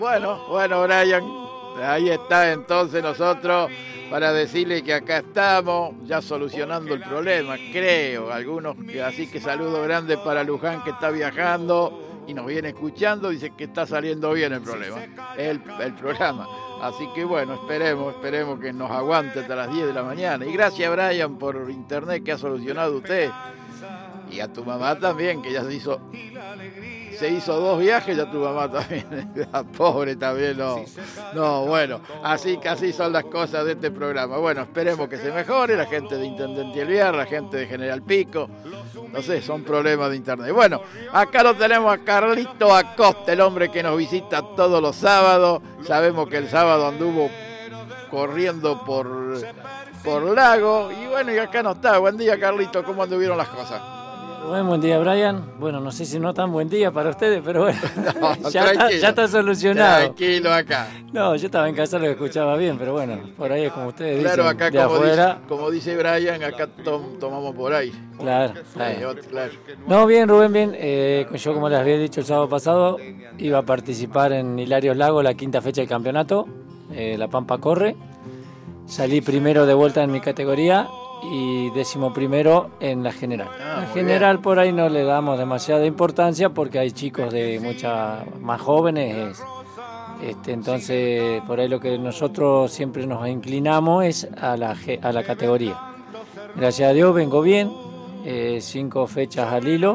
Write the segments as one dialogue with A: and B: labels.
A: Bueno, Brian, ahí está entonces nosotros para decirle que acá estamos ya solucionando el problema, creo. Así que saludo grande para Luján, que está viajando y nos viene escuchando, dice que está saliendo bien el problema, el programa. Así que bueno, esperemos que nos aguante hasta las 10 de la mañana. Y gracias, Brian, por internet que ha solucionado usted. Y a tu mamá también, que ya se hizo 2 viajes, ya tu mamá también, la pobre también, no, bueno, así son las cosas de este programa. Bueno, esperemos que se mejore, la gente de Intendente Elviar, la gente de General Pico, no sé, son problemas de internet. Bueno, acá lo tenemos a Carlito Acosta, el hombre que nos visita todos los sábados. Sabemos que el sábado anduvo corriendo por Lago, y bueno, y acá no está. Buen día, Carlito, ¿cómo anduvieron las cosas?
B: Buen día, Brian. Bueno, no sé si no tan buen día para ustedes, pero bueno,
A: no,
B: ya está solucionado.
A: Tranquilo acá.
B: No, yo estaba en casa, lo escuchaba bien, pero bueno, por ahí es como ustedes dicen,
A: claro, acá
B: de afuera.
A: Como dice Brian, acá tomamos por ahí.
B: Claro.
A: Claro.
B: No, bien, Rubén, bien. Yo, como les había dicho el sábado pasado, iba a participar en Hilarios Lago, la 5ª fecha del campeonato, La Pampa Corre. Salí primero de vuelta en mi categoría y 11º en la general. La general bien. Por ahí no le damos demasiada importancia porque hay chicos de más jóvenes, entonces por ahí lo que nosotros siempre nos inclinamos es a la categoría. Gracias a Dios vengo bien, 5 fechas al hilo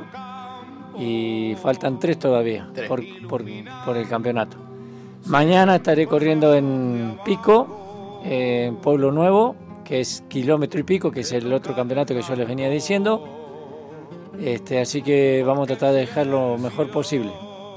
B: y faltan 3 todavía por el campeonato. Mañana estaré corriendo en Pico, en Pueblo Nuevo, que es 1,5 kilómetros, que es el otro campeonato que yo les venía diciendo. Así que vamos a tratar de dejar lo mejor posible.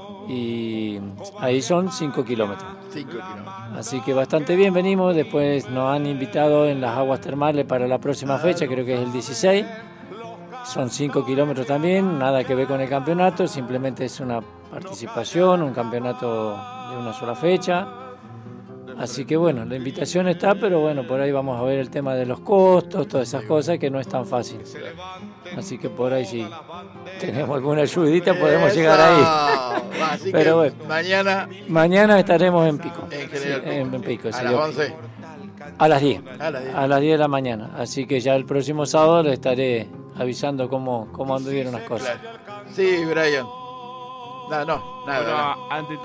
B: Y ahí son 5 kilómetros.
A: 5 kilómetros.
B: Así que bastante bien venimos. Después nos han invitado en las aguas termales para la próxima fecha, creo que es el 16. Son 5 kilómetros también, nada que ver con el campeonato, simplemente es una participación, un campeonato de una sola fecha. Así que bueno, la invitación está, pero bueno, por ahí vamos a ver el tema de los costos, todas esas cosas que no es tan fácil. Así que por ahí si tenemos alguna ayudita podemos llegar ahí.
A: Así
B: pero
A: que
B: bueno, mañana estaremos en Pico.
A: En
B: Pico.
A: ¿A las 11?
B: A las 10. A las 10 de la mañana. Así que ya el próximo sábado les estaré avisando cómo anduvieron las cosas.
A: Claro. Sí, Brian. No, nada.
C: Bueno,